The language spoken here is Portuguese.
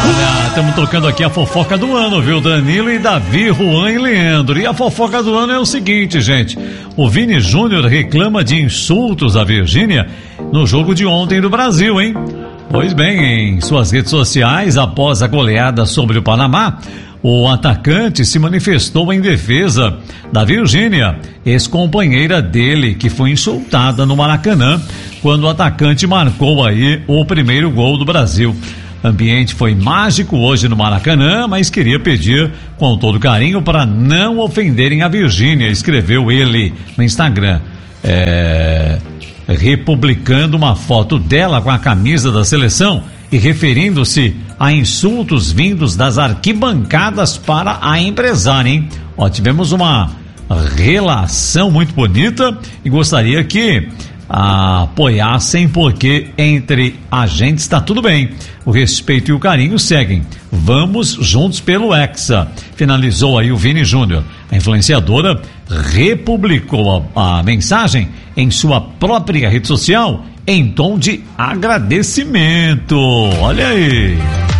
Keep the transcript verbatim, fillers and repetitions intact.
Olha, estamos tocando aqui a fofoca do ano, viu? Danilo e Davi, Juan e Leandro. E a fofoca do ano é o seguinte, gente. O Vini Júnior reclama de insultos à Virgínia no jogo de ontem do Brasil, hein? Pois bem, em suas redes sociais, após a goleada sobre o Panamá, o atacante se manifestou em defesa da Virgínia, ex-companheira dele, que foi insultada no Maracanã, quando o atacante marcou aí o primeiro gol do Brasil. O ambiente foi mágico hoje no Maracanã, mas queria pedir com todo carinho para não ofenderem a Virgínia, escreveu ele no Instagram, é, republicando uma foto dela com a camisa da seleção e referindo-se a insultos vindos das arquibancadas para a empresária, hein? Ó, tivemos uma relação muito bonita e gostaria que apoiassem, porque entre a gente está tudo bem. O respeito e o carinho seguem. Vamos juntos pelo Hexa. Finalizou aí o Vini Júnior. A influenciadora republicou a, a mensagem em sua própria rede social em tom de agradecimento. Olha aí.